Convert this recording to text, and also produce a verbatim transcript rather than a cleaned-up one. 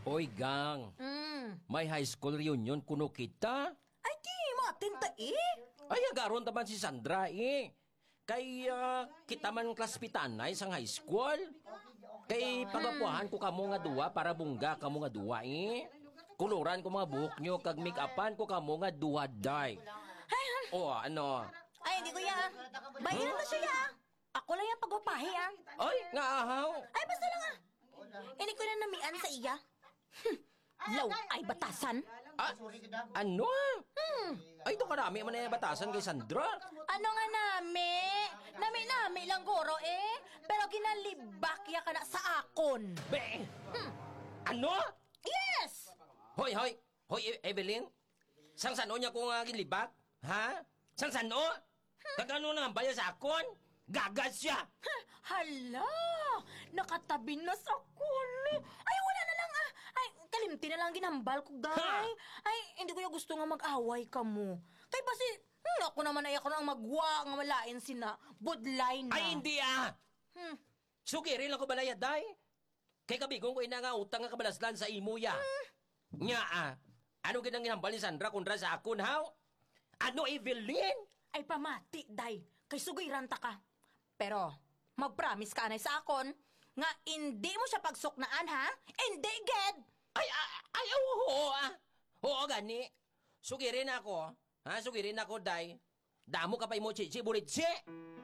Oy, gang. Mm. May high school reunion kuno kita. Ay, di mo atenta eh. Ay, agaron taman si Sandra eh. Kay uh, kita man klaspitanay sang high school. Kay pagapuahan ko kamo nga duwa para bungga kamo nga duwa eh. Kuluran ko mga buhok nyo kag make-upan ko kamo nga duwa day. Ay, O ano? ay, hindi ko ya. Bayaran na siya ya. Ako lang yung pagwapahi ah. Ay, nga ahaw. Ay, basta lang ah. Hindi ko na namian sa iya. Hm. Law ay batasan. Ah, ano? Hmm. Ay, ito karami man na batasan kay Sandra. Ano nga nami? Nami-nami lang goro eh. Pero ginalibak ya ka na sa akon. Be! Ano? Yes! Hoy, hoy! Hoy, E- Evelyn? Sang sano niya kung uh, ginlibak? Ha? Sang sano? Kagano na ang baya sa akon? Gagas siya! Hala! Nakatabi na sa kulo. Ay, wala na lang ah. Ay, kalimti na lang ginambal ko, day. Ha? Ay, hindi ko yung gusto nga mag-away ka mo. Kay basi, hmm, ako naman ay ako nang magwa nga malain sina. Budlay na. Ay, hindi ah! Hmm. Sugiri lang ko balayad, day. Kay kabigong ko ina nga utang nga kabalaslan sa imo ya. Nga ah. Ano ginang ginambal ni Sandra kundra sa akon, haw? Ano, Evelyn? Ay, pamati, day. Kay sugiran ta ka. Pero, mag-promise ka anay sa akon nga hindi mo siya pagsuknaan, ha? Hindi, Ged! Ay, ay, ay, oo, ah. Oo, gani. Sugirin ako. Ha, sugirin ako, day. Damo ka pa mo, chichi, buritsi.